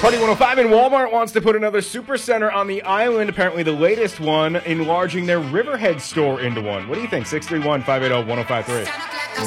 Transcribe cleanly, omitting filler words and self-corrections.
Party 105 and Walmart wants to put another supercenter on the island, apparently the latest one, enlarging their Riverhead store into one. What do you think? 631-580-1053.